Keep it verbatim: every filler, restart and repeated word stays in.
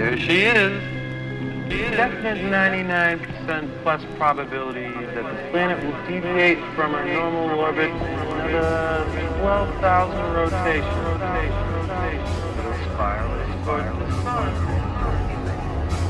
There she is. Definite ninety-nine percent plus probability that the planet will deviate from our normal orbit in another twelve thousand rotations.